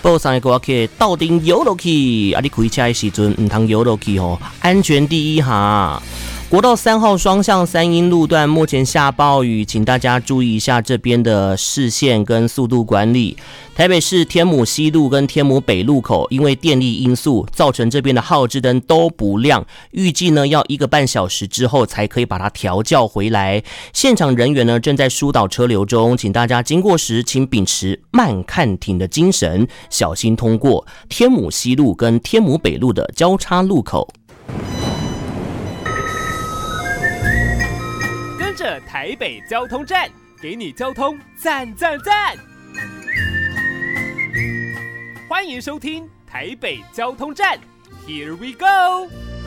路上的我去到顶游落去，啊，你开车的时阵唔通游落去哦，安全第一哈。国道3号双向三鶯路段目前下暴雨，请大家注意一下这边的视线跟速度管理。台北市天母西路跟天母北路口，因为电力因素造成这边的号志灯都不亮，预计呢要1个半小时之后才可以把它调校回来。现场人员呢正在疏导车流中，请大家经过时请秉持慢看停的精神，小心通过天母西路跟天母北路的交叉路口。 跟着台北交通站，给你交通赞赞赞！欢迎收听台北交通站 ，Here we go！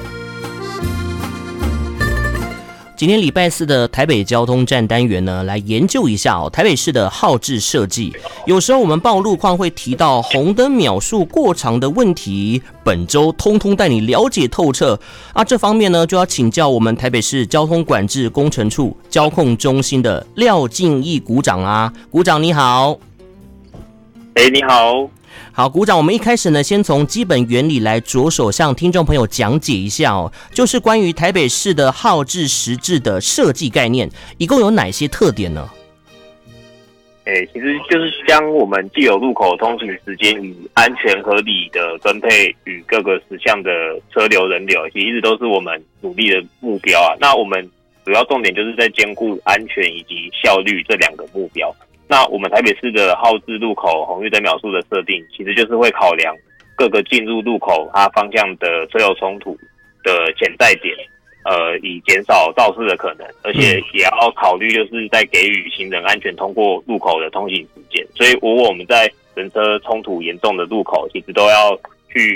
今天礼拜四的台北交通站单元呢，来研究一下台北市的号志设计。有时候我们报路况会提到红灯秒数过长的问题，本周通通带你了解透彻啊！这方面呢，就要请教我们台北市交通管制工程处交控中心的廖敬义股长啊，股长你好。 你好。 好，股长，我们一开始呢，先从基本原理来着手向听众朋友讲解一下就是关于台北市的号志实质的设计概念，一共有哪些特点呢？ 其实就是将我们既有路口通行时间与安全合理的分配与各个时项的车流人流，其实一直都是我们努力的目标啊。那我们主要重点就是在兼顾安全以及效率这2个目标。那我们台北市的号志路口红绿灯秒数的设定，其实就是会考量各个进入路口它方向的车流冲突的潜在点，以减少肇事的可能，而且也要考虑就是在给予行人安全通过路口的通行时间。所以我们在人车冲突严重的路口，其实都要